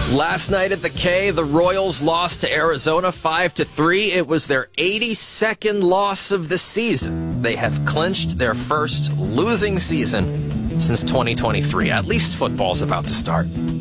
Last night at the K, the Royals lost to Arizona 5-3. It was their 82nd loss of the season. They have clinched their first losing season since 2023. At least football's about to start.